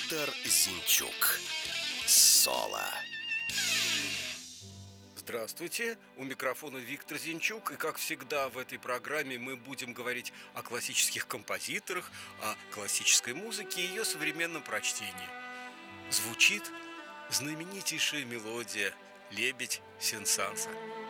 Виктор Зинчук. Соло. Здравствуйте, у микрофона Виктор Зинчук, и как всегда в этой программе мы будем говорить о классических композиторах, о классической музыке и ее современном прочтении. Звучит знаменитейшая мелодия «Лебедь Сен-Санса».